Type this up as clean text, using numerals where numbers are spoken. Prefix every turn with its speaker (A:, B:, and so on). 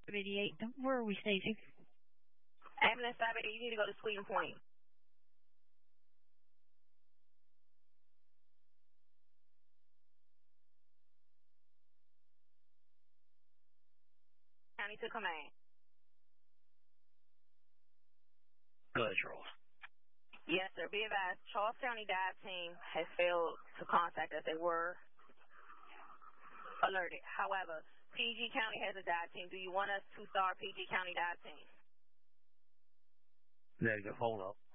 A: 78. Where are we, Stacy?
B: Ambulance 580, you need to go to Sweeten Point. County to command.
C: Go ahead, Charles.
B: Yes, sir. Be advised, Charles County dive team has failed to contact us. They were alerted. However, PG County has a dive team. Do you want us to start PG County dive team?
C: Negative. Hold up.